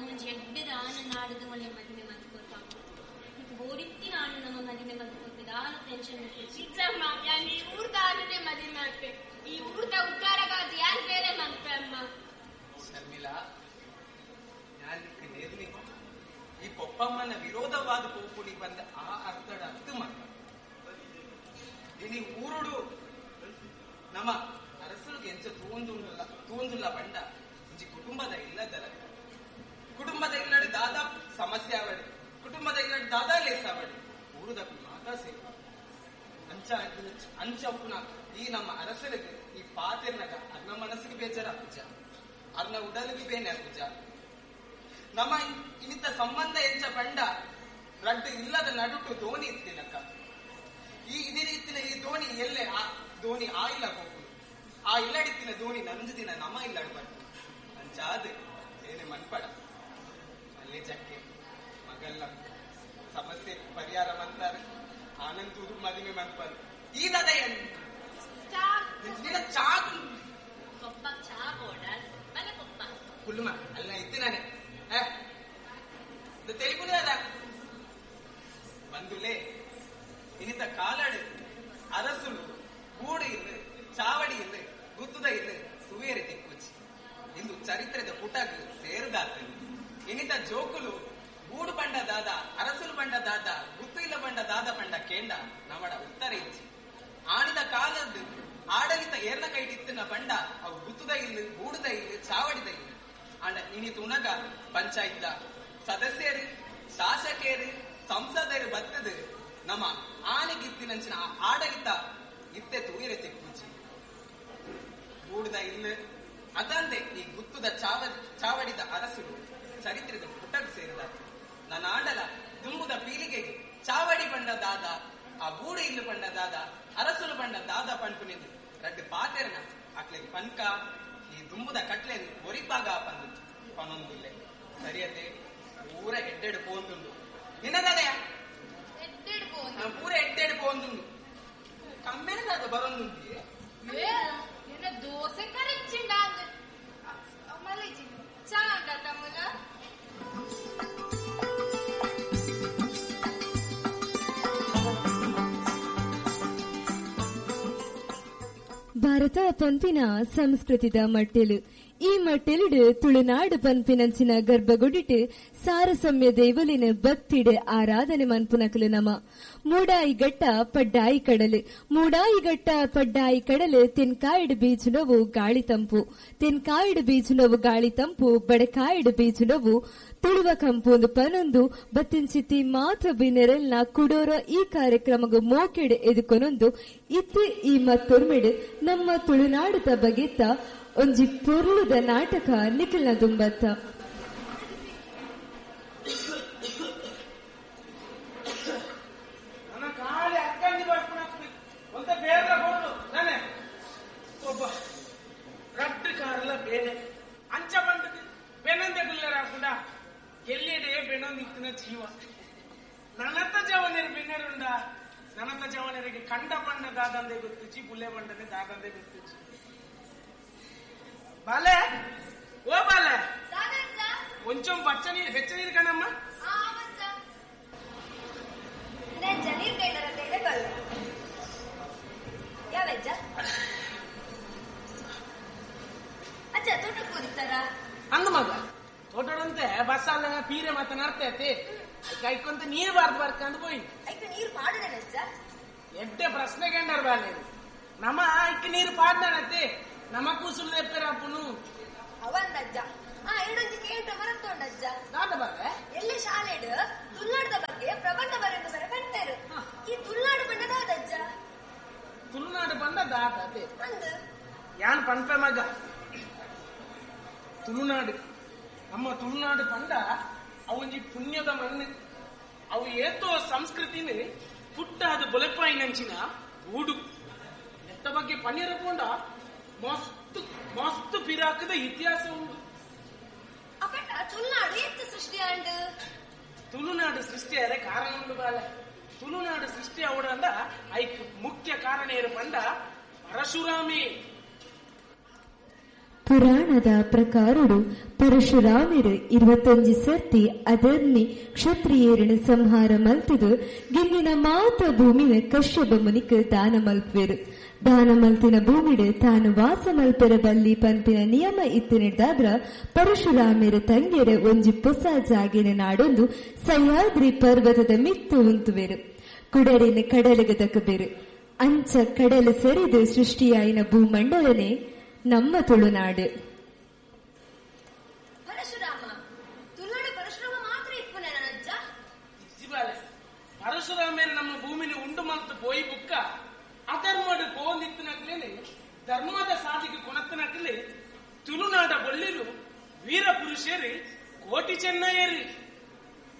ಮುಂಚೆ ಎಡ್ಡೆದ ಆನ ನಾಡದ ಮನೆ ಮದುವೆ ಮತ್ತೆ ಗೊತ್ತಾಗ ಬೋರಿತ್ತಿ ನಾನು ನಮ್ಮ ಮದುವೆ ಮತ್ತೆ ಗೊತ್ತಿದ್ದ ಆನ ಟೆನ್ಷನ್ ಚಿಕ್ಕಮ್ಮ ಯಾನ್ ಈ ಊರ್ದ ಆನದೇ ಮದುವೆ ಮಾಡ್ತೆ ಈ ಊರ್ದ ಉದ್ದಾರಗಾದ ಯಾನ್ ಬೇರೆ ಮನ್ಪೆ ಅಮ್ಮ ಶರ್ಮಿಳಾ ಯಾಲಿಕ್ಕೆ ನೇರ್ಲಿ ಈ ಪೊಪ್ಪಮ್ಮನ ವಿರೋಧವಾದ ಪೋಪುಡಿ ಬಂದ ಆ ಅರ್ಥದ ಅರ್ಥ ಮಾತ್ರ ಇನಿ ಊರುಡು ನಮ್ಮ ಅರಸರಿಗೆ ಎಂಚ ತೂಂದುಲ್ಲ ಬಂಡ ಇಂಚಿ ಕುಟುಂಬದ ಇಲ್ಲದರ ಕುಟುಂಬದ ಇಲ್ಲಡೆ ದಾದಾ ಸಮಸ್ಯೆ ಅವಡೆ ಕುಟುಂಬದ ಇಲ್ಲಡೆ ದಾದಾ ಲೇಸ ಅವಡೆ ಊರುದ ಮಾತಾ ಸೇವ ಅಂಚಪ್ಪುನ ಈ ನಮ್ಮ ಅರಸರಿಗೆ ಈ ಪಾತಿರ್ನಗ ಅರ್ನ ಮನಸ್ಸಿಗೆ ಬೇಜಾರ ಪೂಜ ಅರ್ನ ಉಡಲಿಗೆ ಬೇನೆ ಪೂಜ ನಮ್ಮ ಇನ್ನಿತ ಸಂಬಂಧ ಎಂಚ ಬಂಡ ರಡ್ಡು ಇಲ್ಲದ ನಡುಟು ದೋಣಿ ಇತ್ತಿನಕ್ಕ ಈ ಇದೇ ರೀತಿನ ಈ ದೋಣಿ ಎಲ್ಲೇ ಆ ದೋಣಿ ಆ ಇಲ್ಲ ಹೋಗುದು ಆ ಇಲ್ಲಡಿತ್ತಿನ ದೋಣಿ ನಂಜು ದಿನ ನಮ್ಮ ಇಲ್ಲಡ್ ಬಂತು ಅಂಚಾದ ಏನೇ ಮನ್ಪಡ ಅಲ್ಲೇ ಜಕ್ಕೆ ಮಗಲ್ಲ ಸಮಸ್ಯೆ ಪರಿಹಾರ ಮಂತಾರೆ ಆನಂದೂರು ಮದುವೆ ಮನ್ಪಲ್ ಈ ನದಯ ಚಾಕು ಕೊಪ್ಪ ಚಾ ಬೋಡ ಬಲೆ ಕೊಪ್ಪ ಕುಲ್ಮ ಅಲ್ಲ ಇತ್ತಿನಾನೆ ತೆಲುಗುನೇ ಅದ ಬಂದುಲೇ ಇನಿತ ಕಾಲಡು ಅರಸುಲು ಗೂಡು ಇಲ್ಲ ಚಾವಡಿ ಇಲ್ಲ ಗುತ್ತುದ ಇಲ್ಲ ಸುವೇರಿ ತೆಕ್ಕುಚ್ಚಿ ಇಂದು ಚರಿತ್ರೆದ ಪುಟಗ್ ಸೇರುದಾತನು ಇನಿತ ಜೋಕುಲು ಗೂಡು ಬಂಡ ದಾದ ಅರಸುಲು ಬಂಡ ದಾದ ಗುತ್ತು ಇಲ್ಲ ಬಂಡ ದಾದ ಬಂಡ ಕೇಂಡ ನಮಡ ಉತ್ತರ ಇಚ್ಚಿ ಆಣಿದ ಕಾಲದ್ದು ಆಡಳಿತ ಏರ್ನ ಕೈಟಿತ್ತಿನ ಬಂಡ ಅವು ಗುತ್ತುದ ಇಲ್ಲ ಗೂಡುದ ಇಲ್ಲ ಚಾವಡಿದ ಇಲ್ಲ ಅಂಡ ಇನಿತು ಉನಗ ಪಂಚಾಯತ್ ಸದಸ್ಯರು ಶಾಸಕರು ಸಂಸದರು ಬತ್ತದು ನಮ್ಮ ಆನೆಗಿತ್ತಿನಂಚಿನ ಆಡಳಿತ ಇತ್ತೆ ತೂಯಿರೆ ತೆಕ್ಕುಚ್ಚಿ ಗೂಡುದ ಇಲ್ಲ ಅದಂದೆ ಈ ಗುತ್ತುದ ಚಾವಡಿದ ಅರಸುಲು ಚರಿತ್ರೆದ ಪುಟಗ್ ಸೇರಿದ ನನ್ನ ಆಡಲ ದುಂಬುದ ಪೀಳಿಗೆಗೆ ಚಾವಡಿ ಬಂಡ ದಾದ ಆ ಗೂಡು ಇಲ್ಲು ಬಂಡ ದಾದ ಅರಸುಲು ಬಂಡ ದಾದ ಪಂಪುನಿಂದು ರಡ್ಡು ಪಾತೆರನ ಅಕ್ಲೆಗೆ ಪನ್ಕ ಈ ದುಂಬುದ ಕಟ್ಲೆಂದು ಒರಿಪಾಗ ಪಂದು ಪನೊಂದುಲ್ಲೆ ಸರಿಯತೆ ಪೂರ ಎಡ್ಡೆಡು ಪೋಂದುಂಡು ನಿನ್ನದನೆಯ ಪೂರ ಎಡ್ಡೆಡು ಪೋಂದುಂಡು ಕಮ್ಮೆನದಾದ ಬರೊಂದುಂಡಿ ದೋಸೆ ಕರೆಚ್ಚಿಂಡ ಮಲಜಿ ಚಾ ಅಂಡ ತಮ್ಮಗ ಭಾರತ ಪಂಪಿನ ಸಂಸ್ಕೃತಿದ ಮಟ್ಟೆಲು ಈ ಮಟ್ಟೆಲಿಡು ತುಳುನಾಡು ಪಂಪಿನಂಚಿನ ಗರ್ಭಗುಡಿಟ್ಟು ಸಾರಸಮ್ಯ ದೇವಲಿನ ಭಕ್ತಿಡು ಆರಾಧನೆ ಮನ್ಪುನಕಲು ನಮ ಮೂಡಾಯಿಗಟ್ಟ ಪಡ್ಡಾಯಿ ಕಡಲು ಮೂಡಾಯಿಗಟ್ಟ ಪಡ್ಡಾಯಿ ಕಡಲು ತೆನ್ಕಾಯಿಡು ಬೀಜುನವು ಗಾಳಿ ತಂಪು ತೆನ್ಕಾಯಿಡು ಬೀಜುನವು ಗಾಳಿ ತಂಪು ಬಡಕಾಯಿಡು ಬೀಜುನವು ತುಳುವ ಕಂಪೊಂದು ಪನೊಂದು ಬತ್ತಿಂಚಿತ್ತಿ ಮಾತ್ರ ಬಿನೆರಲ್ನ ಕುಡೋರ ಈ ಕಾರ್ಯಕ್ರಮಗೂ ಮೋಕೆಡು ಎದುಕೊನೊಂದು ಇತ್ತೆ ಈ ಮತ್ತೊರ್ಮೆಡು ನಮ್ಮ ತುಳುನಾಡುದ ಬಗೆತ್ತ ಒಂಜಿ ಪೊರ್ಲುದ ನಾಟಕ ನಿಖಿಲ್ನ ದುಂಬತ್ತ ಬೇನೆ ಅಂಚ ಬಂದದ್ದು ಬೆನಂದೆ ಗುಲ್ಲರಾకుండా ಎಲ್ಲಿಡೆ ಬೆನೊಂದಿತ್ತಿನ ಜೀವ ನನತ ಜವನರು ಬೆನ್ನರುಂಡ ನನತ ಜವನರಿಗೆ ಕಂಡ ಬಣ್ಣ ದಾದಂದೆ ಗೊತ್ತಿಚ್ಚಿ ಬುಲ್ಲೆ ಬಂಡನೆ ದಾದಂದೆ ಗೊತ್ತಿಚ್ಚಿ ಬಾಲೆ ಓ ಬಾಲೆ ಕೊಂಚಂ ಬೆಚ್ಚ ನೀರು ಕಣಮ್ಮ ಅಂದ ಮಗ ತೋಟದಂತೆ ಬಸ್ ಅಲ್ಲ ಪೀರೆ ಮಾತನಾಡ್ತೈತಿ ಕೈಕೊಂತ ನೀರು ಬಾರ್ದು ಬರ್ಕಂದು ಹೋಯ್ ನೀರು ಪಾಡನೆ ಎಡ್ಡೆ ಪ್ರಶ್ನೆ ಕಂಡರ್ ಬಾಲೆ ನಮ್ಮ ಐಕ್ ನೀರು ಪಾಡ್ನತಿ ನಮ್ಮ ಕೂಸುಲು ತೆಪ್ಪೆರಪ್ಪನು ಅವಂದಜ್ಜ ಎರಡೊಂದು ಕೇಂದ್ರ ಮರತ್ತೊಂಡಜ್ಜ ದಾದ ಬಾಲೆ ಎಲ್ಲ ಶಾಲೆಡು ತುಳುನಾಡದ ಬಗ್ಗೆ ಪ್ರಬಂಧ ಬರೆದು ಬರ ಕಣ್ತೇರು ಈ ತುಳುನಾಡು ಬಣ್ಣದಾದಜ್ಜ ತುಳುನಾಡು ಬಂದ ದಾದ ಅಂದು ಯಾನ್ ಪಂಪೆ ಮಗ ತುಳುನಾಡು ನಮ್ಮ ತುಳುನಾಡು ಪಂಡ ಅವೊಂಜಿ ಪುಣ್ಯದ ಮಣ್ಣು ಅವು ಏತೋ ಸಂಸ್ಕೃತಿನ ಪುಟ್ಟಾದ ಬೊಲೆಪಾಯಿನಂಚಿನ ಊಡು ಎತ್ತ ಬಗ್ಗೆ ಪನ್ನೀರ ಪೋಂಡ ಮಸ್ತ್ ಮಸ್ತ್ ಪಿರಾಕದ ಇತಿಹಾಸ ಉಂಟು ಅಪಟ್ಟ ತುಳುನಾಡು ಎತ್ತು ಸೃಷ್ಟಿ ಆಂಡು ತುಳುನಾಡು ಸೃಷ್ಟಿಯಾರೆ ಕಾರಣ ಉಂಟು ಬಾಲ ತುಳುನಾಡು ಸೃಷ್ಟಿ ಅವಡಂದ ಐಕ್ ಮುಖ್ಯ ಕಾರಣ ಏರು ಪಂಡ ಪರಶುರಾಮಿ ಪುರಾಣದ ಪ್ರಕಾರಡು ಪರಶುರಾಮರು 25 ಸರ್ತಿ ಅದರ್ನಿ ಕ್ಷತ್ರಿಯರನ್ನು ಸಂಹಾರ ಮಲ್ತಿದು ಗಿನ್ನಿನ ಮಾತ ಭೂಮಿನ ಕಶ್ಯಪ ಮುನಿಕ್ ದಾನ ಮಲ್ಪುವೆರು. ದಾನ ಮಲ್ತಿನ ಭೂಮಿಡ್ ತಾನು ವಾಸ ಮಲ್ಪೆರ ಬಲ್ಲಿ ಪಂಪಿನ ನಿಯಮ ಇತ್ತಿನಿಡ್ದಾದ್ರ ಪರಶುರಾಮರ ತಂಗೆರ ಒಂಜಿ ಹೊಸ ಜಾಗಿನ ನಾಡೊಂದು ಸಹ್ಯಾದ್ರಿ ಪರ್ವತದ ಮಿತ್ತು ಉಂತುವೆರು. ಕುಡರಿನ ಕಡಲಗ ದಕ್ಕಬೇರು. ಅಂಚ ಕಡಲು ಸರಿದು ಸೃಷ್ಟಿಯಾಯಿನ ಭೂಮಂಡಲನೆ ನಮ್ಮ ತುಳುನಾಡು. ಪರಶುರಾಮೇರು ನಮ್ಮ ಭೂಮಿನ ಉಂಡು ಮತ್ತು ಪೋಯಿ ಬುಕ್ಕ ಅಧರ್ಮಡು ಪೋಂದಿತ್ತಿನಕ್ಲೇನೆ ಧರ್ಮದ ಸಾಧಿಗೆ ಕೊಣತ್ತಿನಕ್ಲೆ ತುಳುನಾಡ ಬೊಳ್ಳಿರು ವೀರ ಪುರುಷರು ಕೋಟಿ ಚೆನ್ನಯ್ಯರು